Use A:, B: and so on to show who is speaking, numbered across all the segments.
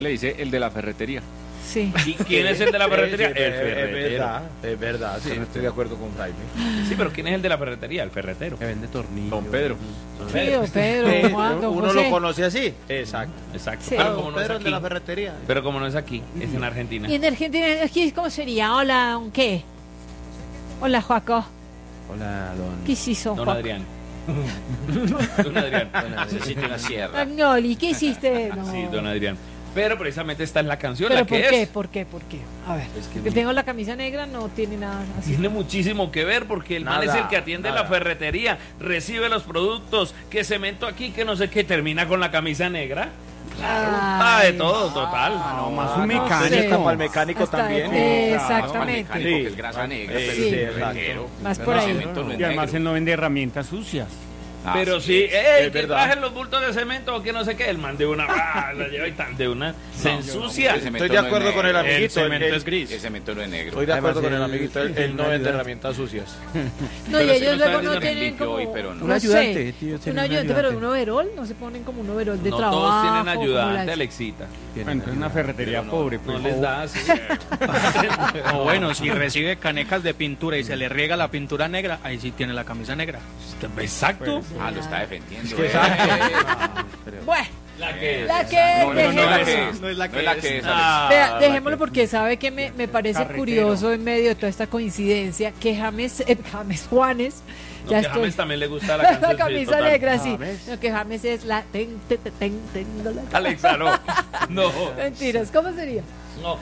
A: le dice el de la ferretería.
B: Sí.
C: ¿Y quién es el de la ferretería?
D: El ferretero. Es verdad, sí, no estoy de acuerdo con Fraile.
C: Sí, pero ¿quién es el de la ferretería? El ferretero.
E: Que vende tornillos.
A: Don Pedro.
B: Sí, don Pedro, Juan, don
D: Uno
B: José.
D: lo conoce así. Exacto.
C: Exacto.
B: Sí.
C: Pero como no es
D: Pedro, el de la
C: aquí,
D: ferretería.
C: pero como no es aquí, es en Argentina.
B: Y en Argentina, aquí, ¿cómo sería? Hola, ¿un qué? Hola, Joaco.
E: Hola, don.
B: ¿Qué hiciste,
C: Don
B: Joaco?
C: Adrián. Don Adrián.
D: Necesito una sierra.
B: Agnoli, ¿qué hiciste? No.
C: Sí, don Adrián. Pero precisamente esta es la canción,
B: ¿Pero
C: la que
B: por qué?
C: es.
B: ¿Por qué? A ver,
E: Es que
B: que tengo la camisa negra no tiene nada así.
C: Tiene muchísimo que ver porque el man
D: Nada,
C: es el que atiende
D: nada.
C: la ferretería, recibe los productos, que cemento aquí, que no sé qué, termina con la camisa negra. Claro, de todo, total.
E: No, más
B: no
E: un mecánico.
B: sé.
D: Está para el mecánico
B: Hasta-
D: también.
B: exactamente.
D: Sí.
F: que es grasa negra,
D: Sí,
F: pero
B: sí,
F: el
D: exacto.
F: ferretero,
B: Más
F: pero
B: por
F: no,
B: ahí.
F: cemento no es
E: Y además
F: negro.
E: él no vende herramientas sucias.
F: Ah,
C: Pero
F: sí,
C: sí, ey,
D: es
C: que
D: verdad.
C: traje los bultos de cemento o que no sé qué, el man de una, la lleva y tan de una, se ensucia.
F: el cemento
D: Estoy de
F: no es
D: acuerdo con el
F: negro.
D: amiguito.
C: El cemento es gris.
F: El cemento no es negro.
D: Estoy de acuerdo
E: Además,
D: con el
E: él-
D: amiguito. Él no vende herramientas sucias.
B: No, y
F: Pero si
B: ellos
F: no
B: luego
F: está
B: no
F: bien
B: tienen
F: limpio
B: como
F: hoy, pero no.
E: Un
B: no
E: ayudante,
B: sé,
E: tío,
B: un
E: tiene un
B: ayudante, pero
E: ayudante.
B: un overol, no se ponen como un overol de
C: No
B: trabajo.
C: todos tienen
B: como
C: ayudante,
B: las-
C: Alexita.
E: Bueno, entonces una ferretería
F: Pero no,
E: pobre.
C: No
E: Pues.
C: les da así.
G: O bueno, si recibe canecas de pintura y se le riega la pintura negra, ahí sí tiene la camisa negra.
C: Exacto.
F: Ah, lo está defendiendo.
B: Bueno,
C: La que
B: la que
F: No, no, no,
B: dejemos.
F: la que es.
G: No es la
F: No
G: que
F: es la
G: es.
F: que es,
C: Ah,
B: Vea,
C: la
B: dejémoslo
C: que-
B: porque sabe que me parece
E: Carretero.
B: curioso en medio de toda esta coincidencia que James Juanes
C: No,
B: ya
C: que a
B: estoy
C: James también le gusta la
B: la
C: canción. sí,
B: camisa
C: total.
B: negra sí,
E: James.
B: no, que James es la tengo la
C: Alexa, no. No.
B: mentiras, ¿cómo sería?
C: No.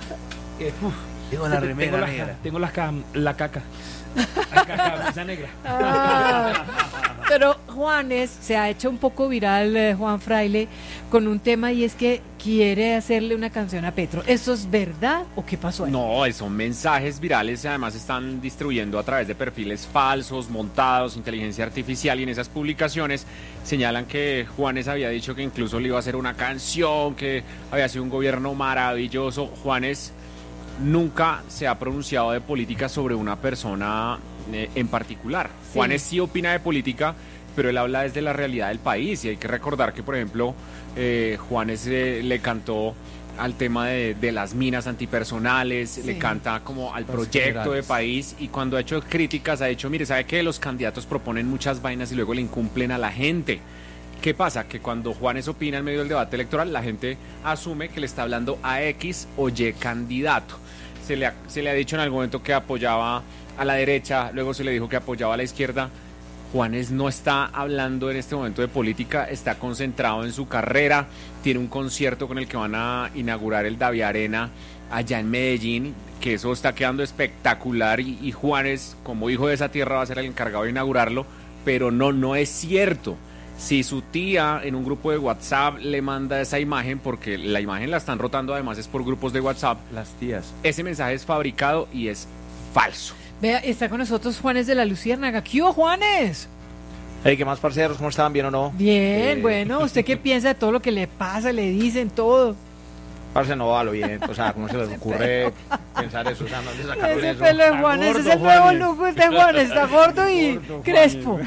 E: Digo la remera
C: tengo
E: negra.
C: Tengo la caca. La camisa negra.
B: Ah, pero Juanes se ha hecho un poco viral, Juan Fraile, con un tema y es que quiere hacerle una canción a Petro. ¿Eso es verdad o qué pasó ahí?
A: No, son mensajes virales y además se están distribuyendo a través de perfiles falsos, montados, inteligencia artificial, y en esas publicaciones señalan que Juanes había dicho que incluso le iba a hacer una canción, que había sido un gobierno maravilloso. Juanes nunca se ha pronunciado de política sobre una persona en particular.
B: Sí.
A: Juanes sí opina de política, pero él habla desde la realidad del país, y hay que recordar que, por ejemplo, Juanes le cantó al tema de las minas antipersonales,
B: Sí.
A: le canta como al
E: Los
A: proyecto de
E: generales.
A: país, y cuando ha hecho críticas ha dicho, mire, ¿sabe qué? Los candidatos proponen muchas vainas y luego le incumplen a la gente. ¿Qué pasa? Que cuando Juanes opina en medio del debate electoral, la gente asume que le está hablando a X o Y candidato. Se le ha dicho en algún momento que apoyaba a la derecha, luego se le dijo que apoyaba a la izquierda. Juanes no está hablando en este momento de política, está concentrado en su carrera, tiene un concierto con el que van a inaugurar el Davi Arena allá en Medellín, que eso está quedando espectacular, y Juanes, como hijo de esa tierra, va a ser el encargado de inaugurarlo, pero no es cierto. Si su tía en un grupo de WhatsApp le manda esa imagen, porque la imagen la están rotando además es por grupos de WhatsApp,
E: Las tías.
A: ese mensaje es fabricado y es falso.
B: Vea, está con nosotros Juanes de la Luciérnaga. ¿Qué hubo, Juanes?
D: Hey, ¿qué más, parceros? ¿Cómo están? ¿Bien o no?
B: Bien, bueno, ¿usted qué piensa de todo lo que le pasa, le dicen todo?
D: Parce, no, a lo bien. O sea, ¿cómo se les ocurre pensar eso? O sea, ¿dónde sacaron
B: Ese
D: eso?
B: pelo de Juanes
E: gordo,
B: es el nuevo
E: Juanes.
B: look de Juanes, está gordo y
E: Gordo,
B: crespo.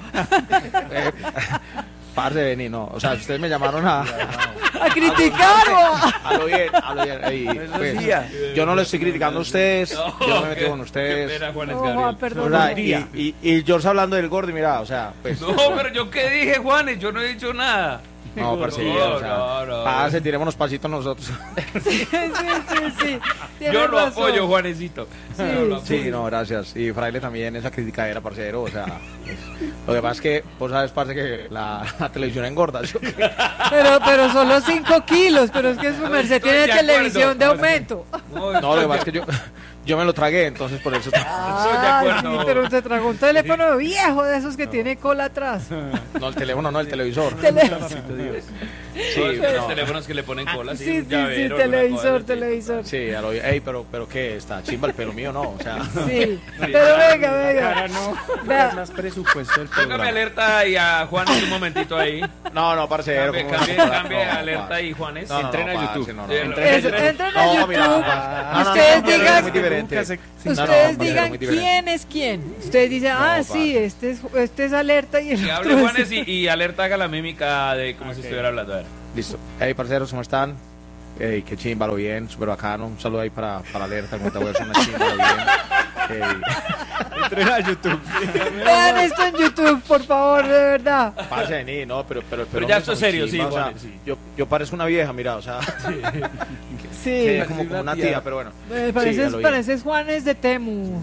D: Parce, vení, no. O sea, ustedes me llamaron a
B: criticarlo.
D: a lo bien, a lo bien. Ey, pues, yo no les estoy criticando a ustedes, yo no me meto con
C: Qué
D: ustedes.
C: pena, Juanes
B: No,
C: Gabriel.
B: Juan,
D: O
B: perdón.
D: sea, y George hablando del gordo, y mira, o sea, pues.
C: No, pero yo qué dije, Juanes, yo no he dicho nada.
D: No, parce,
C: No,
D: o sea,
C: no.
D: parce, tiremos unos pasitos nosotros.
B: Sí. Tiene
C: Yo lo
B: razón.
C: apoyo, Juanesito.
B: Sí.
C: Yo lo apoyo.
D: Sí, no, gracias. Y Fraile también, esa criticadera, parcero, o sea. Pues, lo que pasa es que, vos sabes, parce, que la televisión engorda, ¿sí o qué?
B: Pero solo 5 kilos, pero es que su merced
C: Estoy
B: tiene
C: de
B: televisión
C: acuerdo.
B: de aumento.
D: No, lo que pasa es que yo me lo tragué, entonces por eso.
B: Ah, sí,
C: acuerdo.
B: pero usted tragó un teléfono viejo de esos que tiene cola atrás.
D: No, el teléfono, no, el televisor.
C: Sí,
D: no.
C: los teléfonos que le ponen cola,
B: Sí,
C: un llavero,
B: televisor,
C: alguna cosa así.
B: televisor.
D: Sí, a lo, ey, pero ¿qué? ¿Está chimba el pelo mío? No, o sea.
B: Sí, pero venga.
E: Ahora no,
B: Vea.
E: más presupuesto del
C: Póngame
E: programa.
C: alerta y a Juanes un momentito ahí.
D: No, parcero.
C: Cambie alerta ahí, Juanes.
A: Entren a YouTube.
B: Entren a
D: No,
B: YouTube.
D: mira,
B: Ustedes
D: muy
B: digan,
D: diferente.
B: ustedes
D: no,
B: digan
D: muy diferente.
B: quién es quién. Ustedes dicen, sí, este es alerta y el
C: Que
B: otro
C: hable
B: es-
C: Juanes y alerta haga la mímica de como si estuviera hablando. A ver.
D: Listo. Hey, parceros, ¿cómo están? Ey, qué chimba, lo bien, súper bacano. Un saludo ahí para Alerta, como te voy a hacer una chimba, lo bien.
E: Entrena a YouTube.
B: Vean esto en YouTube, por favor, de verdad.
D: Parce, vení, no, pero
C: ya esto es serio, sí,
D: o sea,
C: Juanes, sí.
D: yo parezco una vieja, mira, o sea,
B: Sí,
D: como una tía, pero bueno.
B: pareces,
D: Sí, a lo bien.
B: pareces Juanes de Temu.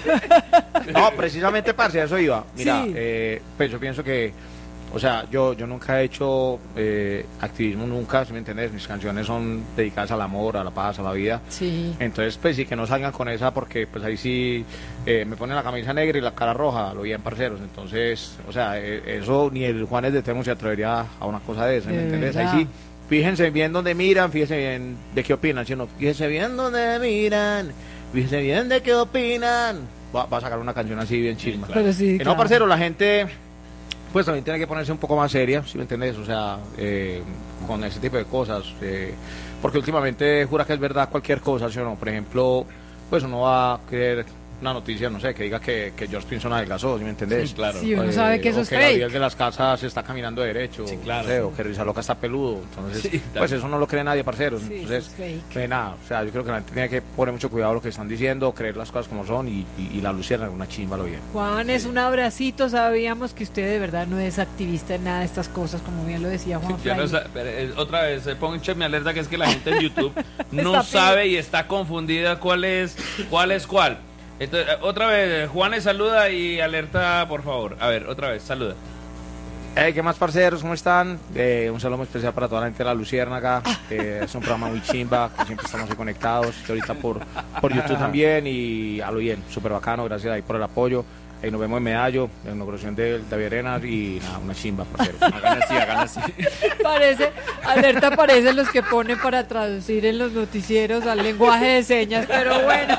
D: No, precisamente, parce, a eso iba. Mira,
B: Sí.
D: pues yo pienso que, o sea, yo nunca he hecho activismo, nunca, ¿sí me entiendes? Mis canciones son dedicadas al amor, a la paz, a la vida.
B: Sí.
D: Entonces, pues sí, que no salgan con esa porque pues ahí sí me ponen la camisa negra y la cara roja, lo bien, parceros. Entonces, o sea, eso ni el Juanes de Temo se atrevería a una cosa de esa, ¿me
B: De
D: entiendes?
B: verdad.
D: Ahí sí, fíjense bien dónde miran, fíjense bien de qué opinan, ¿sí o no? Fíjense bien dónde miran, fíjense bien de qué opinan. Va a sacar una canción así bien chisma.
B: Pero sí,
D: No,
B: claro.
D: parcero, la gente pues también tiene que ponerse un poco más seria, ¿sí me entiendes? O sea, con ese tipo de cosas, porque últimamente jura que es verdad cualquier cosa, ¿sí o no? Por ejemplo, pues uno va a creer una noticia, no sé, que diga que George Pinson adelgazó, ¿sí me entendés?
C: Claro.
B: Sí, uno sabe que eso
D: o
B: es
D: que Gabriel
B: fake.
D: de las Casas está caminando derecho,
C: Sí, claro.
D: no sé, o que Rizaloca está peludo, entonces,
C: Sí,
D: pues eso no lo cree nadie, parceros,
B: Sí,
D: entonces,
B: eso es fake.
D: pues nada, o sea, yo creo que la gente tiene que poner mucho cuidado a lo que están diciendo, creer las cosas como son y la Luciana una chimba lo bien.
B: Juanes, un abracito. Sabíamos que usted de verdad no es activista en nada de estas cosas, como bien lo decía Juan
C: Ya no
B: Fraile.
C: sa- pero, otra vez, ponche mi alerta que es que la gente en YouTube no
B: Está
C: sabe y está confundida cuál es cuál. Entonces, otra vez, Juanes saluda y alerta, por favor. A ver, otra vez, saluda.
D: Hey, ¿qué más, parceros? ¿Cómo están? Un saludo muy especial para toda la gente de La Luciérnaga. Es un programa muy chimba, que siempre estamos ahí conectados. Y ahorita por YouTube también y a lo bien, súper bacano. Gracias ahí por el apoyo. Nos vemos en Medallo, en la inauguración de David Arenas y nada, una chimba, parceros.
A: Hagan así.
B: Parece, alerta parecen los que ponen para traducir en los noticieros al lenguaje de señas, pero bueno.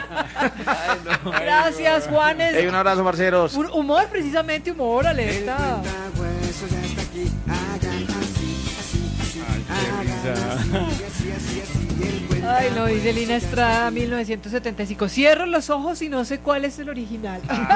B: Gracias, Juanes.
D: Hey, un abrazo, parceros.
B: Humor, precisamente humor, alerta. Ay, no, dice Lina Estrada, 1975. Cierro los ojos y no sé cuál es el original.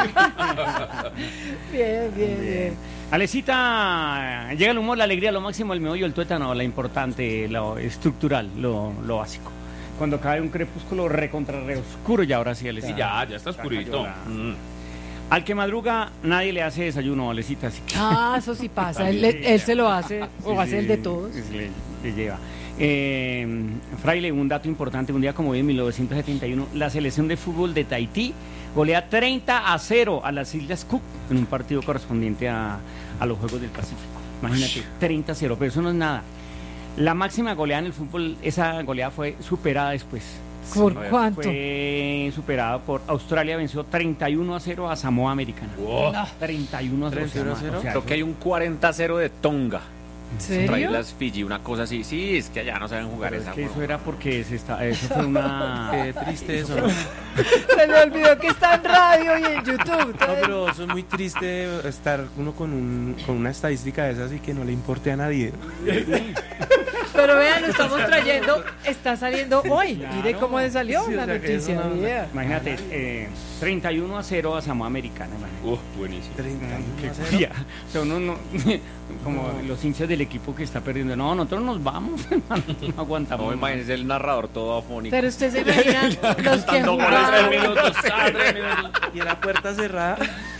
B: Bien, bien, bien.
E: Alecita, llega el humor, la alegría, lo máximo, el meollo, el tuétano, la importante, lo estructural, lo básico. Cuando cae un crepúsculo recontra re oscuro, y ahora sí, Alecita.
C: Sí, ya está oscurito.
E: cayó la- Al que madruga, nadie le hace desayuno, Alecita, así que...
B: Ah, eso sí pasa. Él se lo hace, o
E: Sí,
B: hace
E: sí,
B: el de todos.
E: le lleva. Fraile, un dato importante, un día como hoy en 1971, la selección de fútbol de Tahití golea 30-0 a las Islas Cook en un partido correspondiente a los Juegos del Pacífico. Imagínate, 30-0, pero eso no es nada. La máxima goleada en el fútbol, esa goleada fue superada después.
B: ¿Por
A: Sí,
B: cuánto?
E: Fue superada por Australia, venció 31-0 a Samoa Americana.
C: Wow.
E: 31-0. O sea,
A: Creo que hay un 40-0 de Tonga.
B: ¿En serio?
A: Las Fiji, una cosa así. Sí, es que allá no saben jugar
E: pero es
A: esa.
E: que eso
A: huevón.
E: era porque eso fue una...
H: Qué triste eso.
B: Se me olvidó que está en radio y en YouTube.
H: No, pero eso es muy triste estar uno con una estadística de esas y que no le importe a nadie.
B: Pero vean, lo estamos trayendo. Está saliendo hoy.
E: Claro.
B: Mire cómo le salió
H: Sí, o
B: la
H: sea, que eso
B: noticia.
H: no-
B: vea.
E: Imagínate, 31-0 a Samoa Americana. Imagínate.
C: Buenísimo.
H: 31-0.
E: Ya, o sea, uno no, como los hinchas del equipo que está perdiendo, no, nosotros nos vamos, hermano, no aguantamos.
A: No,
E: más.
A: imagínese el narrador todo afónico.
B: Pero usted se imagina los que
A: Cantando goles,
B: jugaban.
C: 3 minutos, 3 minutos.
H: Y la puerta cerrada.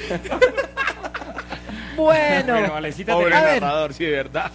B: Bueno,
E: Bueno, Alecita,
D: Pobre
B: A ver.
D: narrador, sí, de verdad.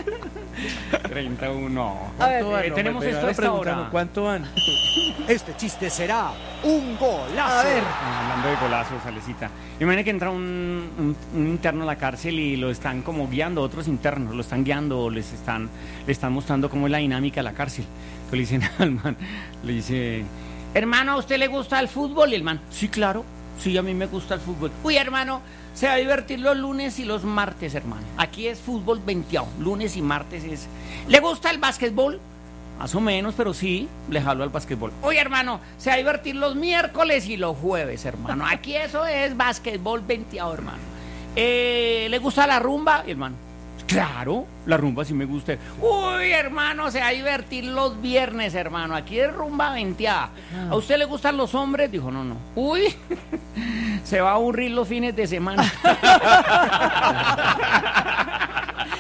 E: 31.
B: A ver,
H: ¿Cuánto van?
E: tenemos
H: me
E: esto a
H: pegaron
E: esta
H: preguntando,
E: hora.
H: ¿cuánto van?
I: Este chiste será un golazo.
B: a ver.
E: Hablando de golazos, Alecita. Imagínate que entra un interno a la cárcel y lo están como guiando, otros internos, lo están guiando, le están mostrando cómo es la dinámica de la cárcel. Entonces le dicen al man, le dice, hermano, ¿a usted le gusta el fútbol? Y el man, sí, claro, sí, a mí me gusta el fútbol. Uy, hermano, se va a divertir los lunes y los martes, hermano. Aquí es fútbol 21, lunes y martes es... ¿Le gusta el básquetbol? Más o menos, pero sí, le jalo al básquetbol. Oye, hermano, se va a divertir los miércoles y los jueves, hermano. Aquí eso es básquetbol 21, hermano. ¿Le gusta la rumba? Y hermano, claro, la rumba sí me gusta. Uy, hermano, se va a divertir los viernes, hermano. Aquí es rumba 20. ¿A usted le gustan los hombres? Dijo, no, no. Uy, se va a aburrir los fines de semana.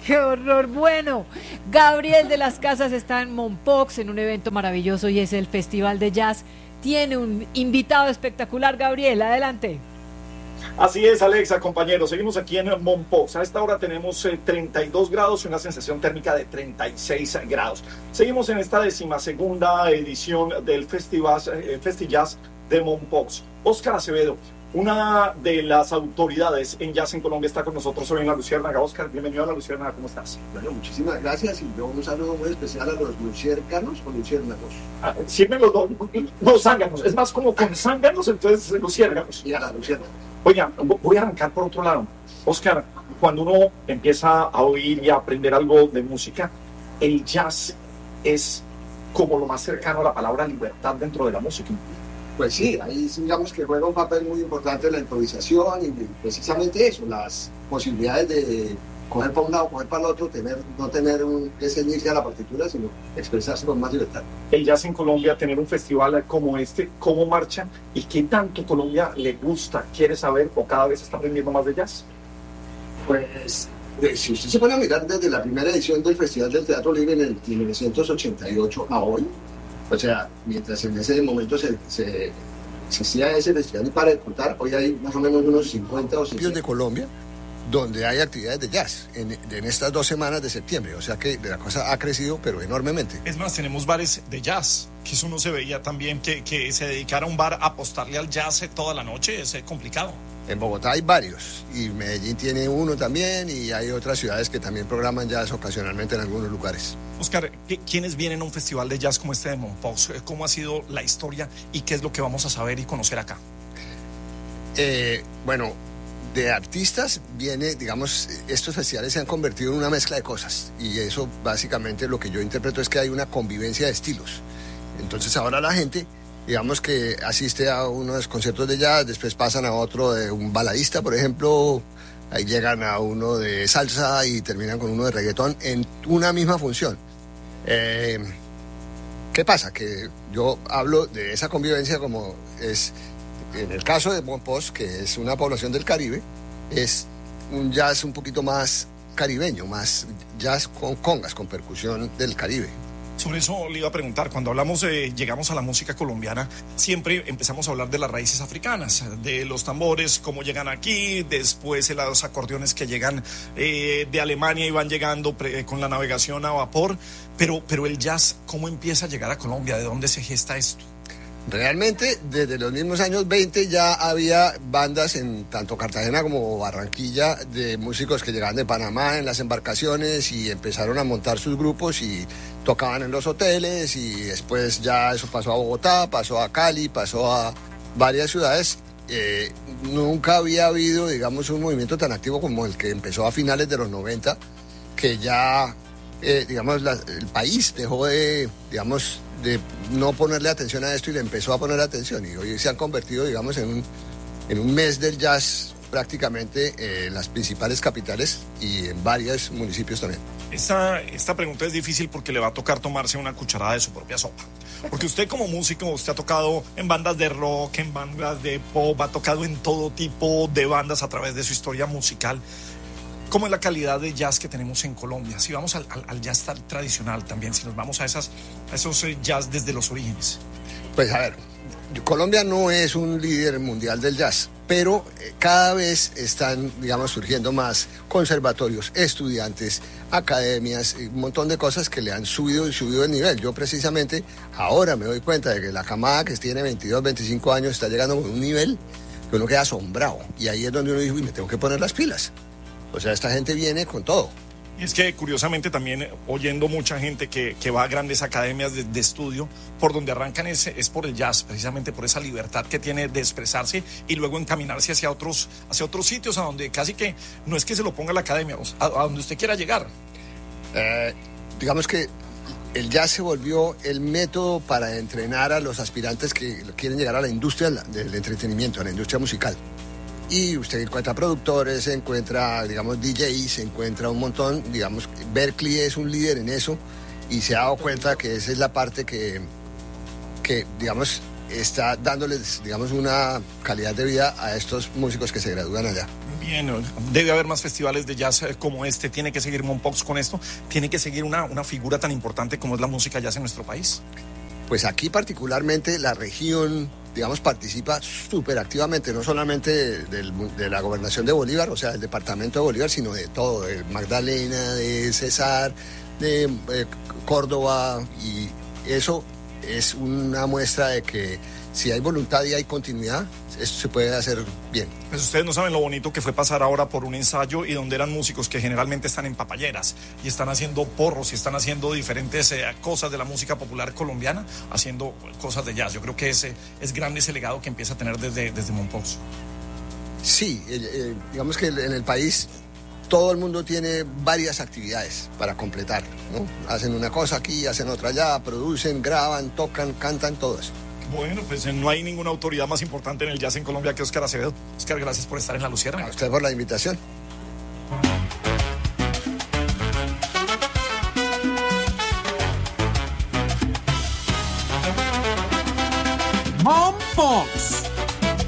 B: qué horror. Bueno, Gabriel de las Casas está en Mompox en un evento maravilloso y es el Festival de Jazz. Tiene un invitado espectacular. Gabriel, adelante.
J: Así es, Alexa, compañeros, seguimos aquí en Mompox. A esta hora tenemos 32 grados y una sensación térmica de 36 grados. Seguimos en esta 12ª edición del FestiJazz de Mompox. Óscar Acevedo, una de las autoridades en jazz en Colombia, está con nosotros hoy en La Luciérnaga. Óscar, bienvenido a La Luciérnaga, ¿cómo estás?
K: Bueno, muchísimas gracias y yo un saludo muy especial a los luciércanos o luciérnagos.
J: Sirven los zánganos, es más como con zánganos, entonces luciérnanos.
K: Y a la luciérnaga.
J: Oiga, voy a arrancar por otro lado. Óscar, cuando uno empieza a oír y a aprender algo de música, el jazz es como lo más cercano a la palabra libertad dentro de la música.
K: Pues sí, ahí digamos que juega un papel muy importante la improvisación y precisamente eso, las posibilidades de coger para un lado, coger para el otro, no tener que ceñirse a la partitura, sino expresarse con más libertad.
J: El jazz en Colombia, tener un festival como este, ¿cómo marcha? ¿Y qué tanto Colombia le gusta, quiere saber o cada vez está aprendiendo más de jazz?
K: Pues, si usted se pone a mirar desde la primera edición del Festival del Teatro Libre en el 1988 a hoy, o sea, mientras en ese momento se hacía ese festival y para de contar, hoy hay más o menos unos 50 o 60
L: de Colombia donde hay actividades de jazz en estas 2 semanas de septiembre, o sea que la cosa ha crecido pero enormemente.
M: Es más, tenemos bares de jazz, que eso no se veía también, que se dedicara a un bar a apostarle al jazz toda la noche, es complicado.
L: En Bogotá hay varios, y Medellín tiene uno también, y hay otras ciudades que también programan jazz ocasionalmente en algunos lugares.
M: Óscar, ¿quiénes vienen a un festival de jazz como este de Mompox? ¿Cómo ha sido la historia y qué es lo que vamos a saber y conocer acá?
L: Bueno, de artistas viene, digamos, estos festivales se han convertido en una mezcla de cosas, y eso básicamente lo que yo interpreto es que hay una convivencia de estilos. Entonces ahora la gente, digamos que asiste a unos conciertos de jazz, después pasan a otro de un baladista, por ejemplo, ahí llegan a uno de salsa y terminan con uno de reggaetón en una misma función. ¿Qué pasa? Que yo hablo de esa convivencia como es, en el caso de Mompox, que es una población del Caribe, es un jazz un poquito más caribeño, más jazz con congas, con percusión del Caribe.
M: Sobre eso le iba a preguntar, cuando llegamos a la música colombiana, siempre empezamos a hablar de las raíces africanas, de los tambores, cómo llegan aquí, después los acordeones que llegan de Alemania y van llegando con la navegación a vapor, pero el jazz, ¿cómo empieza a llegar a Colombia? ¿De dónde se gesta esto?
L: Realmente, desde los mismos años 20 ya había bandas en tanto Cartagena como Barranquilla de músicos que llegaban de Panamá en las embarcaciones y empezaron a montar sus grupos y tocaban en los hoteles, y después ya eso pasó a Bogotá, pasó a Cali, pasó a varias ciudades. Nunca había habido, digamos, un movimiento tan activo como el que empezó a finales de los 90, que ya, digamos, el país dejó de no ponerle atención a esto y le empezó a poner atención, y hoy se han convertido, digamos, en un mes del jazz prácticamente en las principales capitales y en varios municipios también.
M: Esta pregunta es difícil porque le va a tocar tomarse una cucharada de su propia sopa. Porque usted como músico, usted ha tocado en bandas de rock, en bandas de pop, ha tocado en todo tipo de bandas a través de su historia musical. ¿Cómo es la calidad de jazz que tenemos en Colombia? Si vamos al jazz tradicional también, si nos vamos a esos jazz desde los orígenes.
L: Pues a ver, Colombia no es un líder mundial del jazz, pero cada vez están, digamos, surgiendo más conservatorios, estudiantes, academias, un montón de cosas que le han subido el nivel. Yo precisamente ahora me doy cuenta de que la camada que tiene 22, 25 años está llegando con un nivel que uno queda asombrado, y ahí es donde uno dice, uy, me tengo que poner las pilas. O sea, esta gente viene con todo.
M: Y es que curiosamente también oyendo mucha gente que va a grandes academias de estudio, por donde arrancan es por el jazz, precisamente por esa libertad que tiene de expresarse y luego encaminarse hacia otros sitios a donde casi que no es que se lo ponga la academia, a donde usted quiera llegar.
L: Digamos que el jazz se volvió el método para entrenar a los aspirantes que quieren llegar a la industria del entretenimiento, a la industria musical. Y usted encuentra productores, encuentra, digamos, DJs, encuentra un montón, digamos, Berklee es un líder en eso y se ha dado cuenta que esa es la parte que digamos, está dándoles, digamos, una calidad de vida a estos músicos que se gradúan allá.
M: Bien, debe haber más festivales de jazz como este. Tiene que seguir Mompox con esto. Tiene que seguir una figura tan importante como es la música jazz en nuestro país.
L: Pues aquí particularmente la región, digamos, participa súper activamente, no solamente de la gobernación de Bolívar, o sea, del departamento de Bolívar, sino de todo, de Magdalena, de Cesar, de Córdoba, y eso es una muestra de que si hay voluntad y hay continuidad, esto se puede hacer bien.
M: Pues ustedes no saben lo bonito que fue pasar ahora por un ensayo y donde eran músicos que generalmente están en papayeras y están haciendo porros y están haciendo diferentes cosas de la música popular colombiana, haciendo cosas de jazz. Yo creo que ese es grande ese legado que empieza a tener desde Mompox.
L: Sí, digamos que en el país todo el mundo tiene varias actividades para completar, ¿no? Hacen una cosa aquí, hacen otra allá, producen, graban, tocan, cantan, todo eso.
M: Bueno, pues no hay ninguna autoridad más importante en el jazz en Colombia que Óscar Acevedo. Óscar, gracias por estar en La Luciérnaga.
L: A usted por la invitación.
I: Mompox.